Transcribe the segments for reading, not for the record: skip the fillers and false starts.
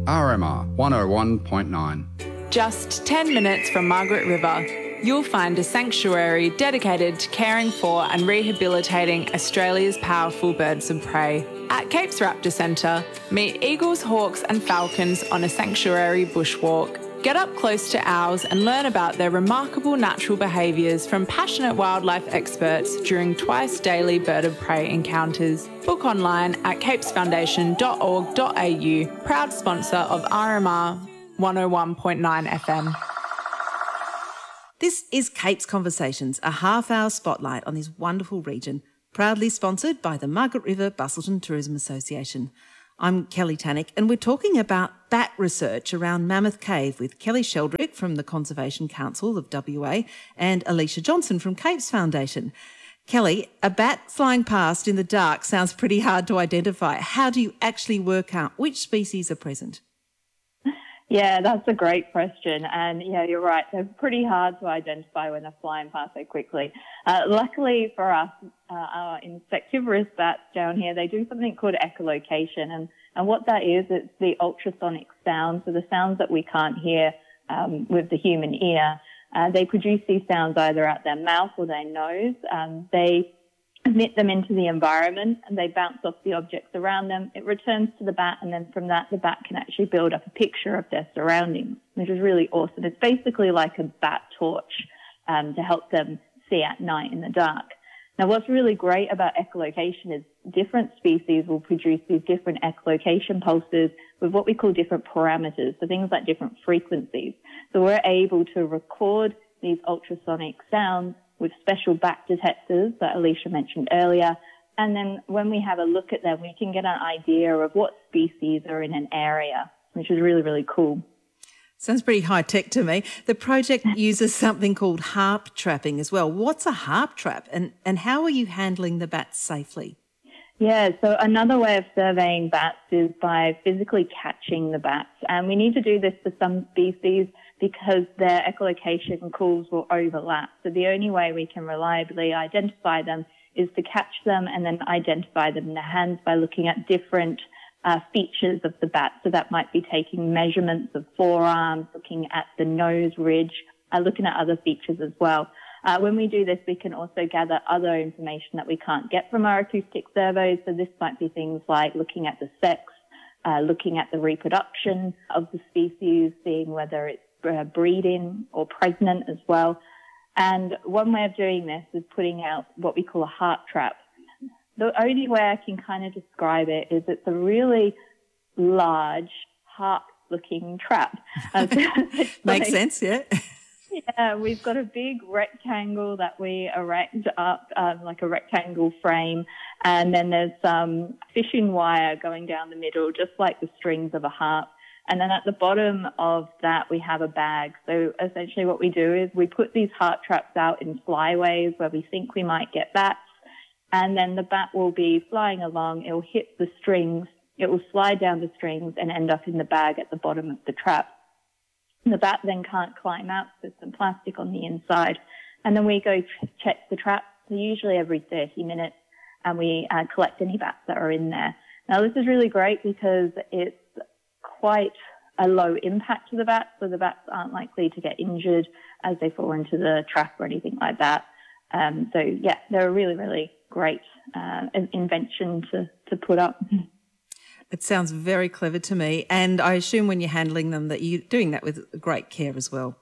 RMR 101.9. Just 10 minutes from Margaret River, you'll find a sanctuary dedicated to caring for and rehabilitating Australia's powerful birds of prey. At Capes Raptor Centre, meet eagles, hawks and falcons on a sanctuary bushwalk. Get up close to owls and learn about their remarkable natural behaviours from passionate wildlife experts during twice daily bird of prey encounters. Book online at capesfoundation.org.au, proud sponsor of RMR 101.9 FM. This is Capes Conversations, a half-hour spotlight on this wonderful region, proudly sponsored by the Margaret River Busselton Tourism Association. I'm Kelly Tannick, and we're talking about bat research around Mammoth Cave with Kelly Sheldrick from the Conservation Council of WA and Alicia Johnson from Capes Foundation. Kelly, a bat flying past in the dark sounds pretty hard to identify. How do you actually work out which species are present? Yeah, that's a great question. And yeah, you're right. They're pretty hard to identify when they're flying past so quickly. Luckily for us, our insectivorous bats down here, they do something called echolocation. And what that is, it's the ultrasonic sound. So the sounds that we can't hear with the human ear. They produce these sounds either out their mouth or their nose. They emit them into the environment and they bounce off the objects around them. It returns to the bat, and then from that, the bat can actually build up a picture of their surroundings, which is really awesome. It's basically like a bat torch to help them see at night in the dark. Now, what's really great about echolocation is different species will produce these different echolocation pulses with what we call different parameters, so things like different frequencies. So we're able to record these ultrasonic sounds with special bat detectors that Alicia mentioned earlier. And then when we have a look at them, we can get an idea of what species are in an area, which is really, really cool. Sounds pretty high-tech to me. The project uses something called harp trapping as well. What's a harp trap, and how are you handling the bats safely? Yeah, so another way of surveying bats is by physically catching the bats. And we need to do this for some species because their echolocation calls will overlap. So the only way we can reliably identify them is to catch them and then identify them in the hands by looking at different features of the bat. So that might be taking measurements of forearms, looking at the nose ridge, looking at other features as well. When we do this, we can also gather other information that we can't get from our acoustic surveys. So this might be things like looking at the sex, looking at the reproduction of the species, seeing whether it's breeding or pregnant as well. And one way of doing this is putting out what we call a heart trap. The only way I can kind of describe it is it's a really large heart-looking trap. Makes sense, yeah. Yeah, we've got a big rectangle that we erect up, like a rectangle frame, and then there's some fishing wire going down the middle, just like the strings of a harp. And then at the bottom of that, we have a bag. So essentially what we do is we put these heart traps out in flyways where we think we might get bats. And then the bat will be flying along. It will hit the strings. It will slide down the strings and end up in the bag at the bottom of the trap. And the bat then can't climb out. So there's some plastic on the inside. And then we go check the trap, so usually every 30 minutes, and we collect any bats that are in there. Now, this is really great because it's quite a low impact to the bats, so the bats aren't likely to get injured as they fall into the trap or anything like that. So yeah, they're a really, really great invention to put up. It sounds very clever to me, and I assume when you're handling them that you're doing that with great care as well.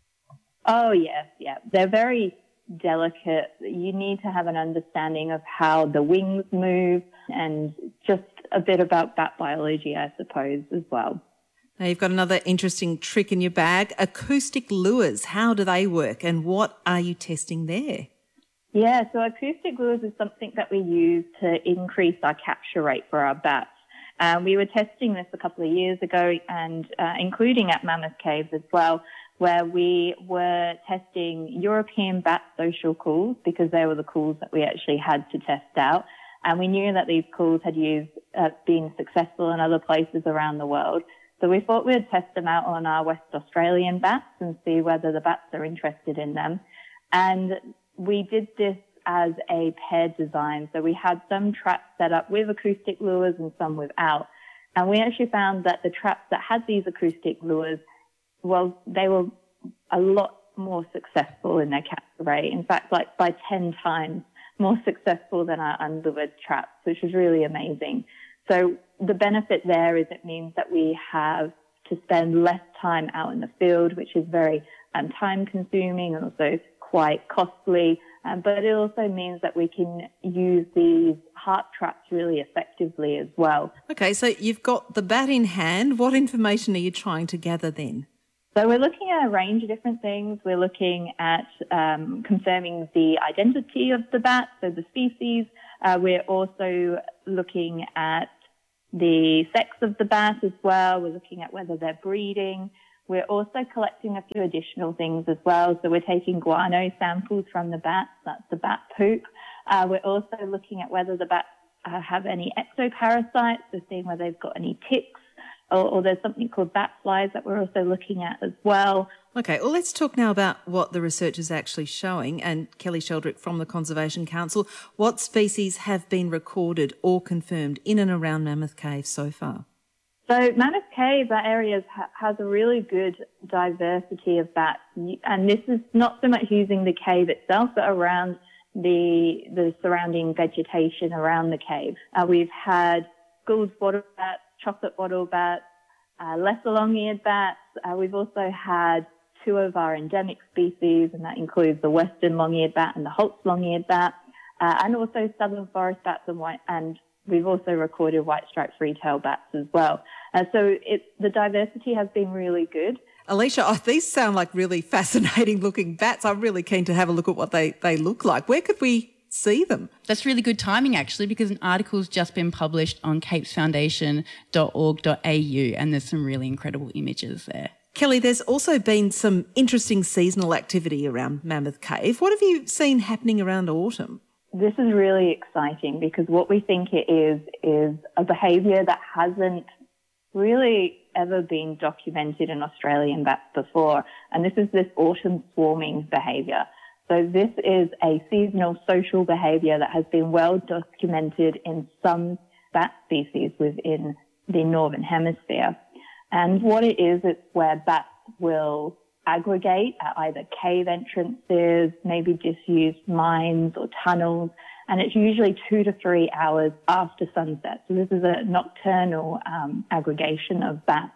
Oh yes, yeah. They're very delicate. You need to have an understanding of how the wings move and just a bit about bat biology, I suppose, as well. Now, you've got another interesting trick in your bag, acoustic lures. How do they work and what are you testing there? Yeah, so acoustic lures is something that we use to increase our capture rate for our bats. We were testing this a couple of years ago and including at Mammoth Cave as well, where we were testing European bat social calls because they were the calls that we actually had to test out. And we knew that these calls had been successful in other places around the world. So we thought we'd test them out on our West Australian bats and see whether the bats are interested in them. And we did this as a paired design. So we had some traps set up with acoustic lures and some without. And we actually found that the traps that had these acoustic lures, well, they were a lot more successful in their capture rate. In fact, like by 10 times more successful than our unlured traps, which was really amazing. So the benefit there is it means that we have to spend less time out in the field, which is very time consuming and also quite costly. But it also means that we can use these heart traps really effectively as well. Okay, so you've got the bat in hand. What information are you trying to gather then? So we're looking at a range of different things. We're looking at confirming the identity of the bat, so the species. We're also looking at the sex of the bat as well. We're looking at whether they're breeding. We're also collecting a few additional things as well. So we're taking guano samples from the bats. That's the bat poop. We're also looking at whether the bats have any exoparasites, so seeing whether they've got any ticks, or there's something called bat flies that we're also looking at as well. Okay, well, let's talk now about what the research is actually showing. And Kelly Sheldrick from the Conservation Council, what species have been recorded or confirmed in and around Mammoth Cave so far? So Mammoth Cave, that area has a really good diversity of bats. And this is not so much using the cave itself, but around the surrounding vegetation around the cave. We've had Gould's wattle bats, chocolate wattle bats, lesser long-eared bats. We've also had two of our endemic species, and that includes the western long-eared bat and the Holt's long-eared bat, and also southern forest bats and we've also recorded white-striped free-tailed bats as well. So the diversity has been really good. Alicia, these sound like really fascinating-looking bats. I'm really keen to have a look at what they look like. Where could we see them? That's really good timing, actually, because an article's just been published on capesfoundation.org.au, and there's some really incredible images there. Kelly, there's also been some interesting seasonal activity around Mammoth Cave. What have you seen happening around autumn? This is really exciting because what we think it is a behaviour that hasn't really ever been documented in Australian bats before, and this is this autumn swarming behaviour. So this is a seasonal social behaviour that has been well documented in some bat species within the Northern Hemisphere. And what it is, it's where bats will aggregate at either cave entrances, maybe disused mines or tunnels, and it's usually 2 to 3 hours after sunset. So this is a nocturnal aggregation of bats.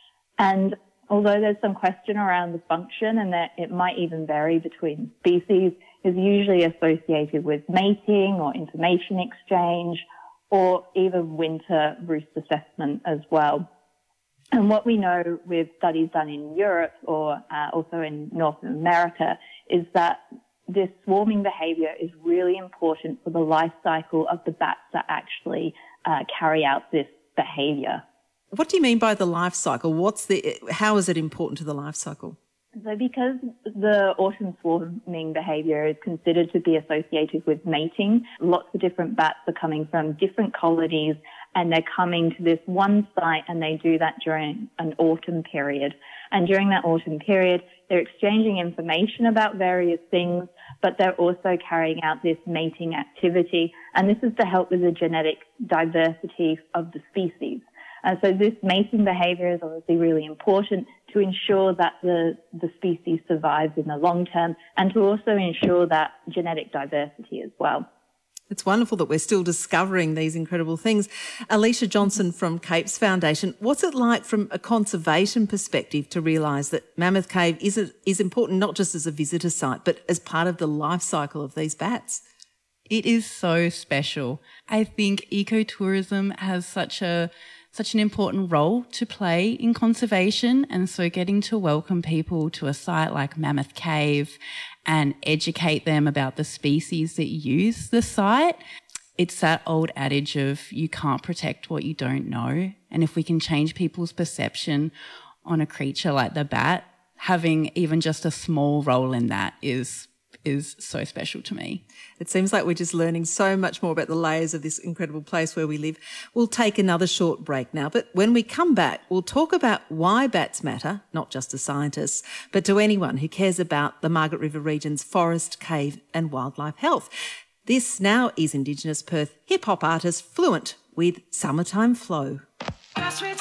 And although there's some question around the function and that it might even vary between species, is usually associated with mating or information exchange or even winter roost assessment as well. And what we know with studies done in Europe or also in North America is that this swarming behaviour is really important for the life cycle of the bats that actually carry out this behaviour. What do you mean by the life cycle? How is it important to the life cycle? So because the autumn swarming behaviour is considered to be associated with mating, lots of different bats are coming from different colonies and they're coming to this one site, and they do that during an autumn period. And during that autumn period, they're exchanging information about various things, but they're also carrying out this mating activity. And this is to help with the genetic diversity of the species. So this mating behaviour is obviously really important to ensure that the species survives in the long term and to also ensure that genetic diversity as well. It's wonderful that we're still discovering these incredible things. Alicia Johnson from Capes Foundation, what's it like from a conservation perspective to realise that Mammoth Cave is important not just as a visitor site but as part of the life cycle of these bats? It is so special. I think ecotourism has such an important role to play in conservation, and so getting to welcome people to a site like Mammoth Cave and educate them about the species that use the site. It's that old adage of you can't protect what you don't know. And if we can change people's perception on a creature like the bat, having even just a small role in that is so special to me. It seems like we're just learning so much more about the layers of this incredible place where we live. We'll take another short break now, but when we come back, we'll talk about why bats matter, not just to scientists, but to anyone who cares about the Margaret River region's forest, cave and wildlife health. This now is Indigenous Perth hip-hop artist Fluent with Summertime Flow. Best way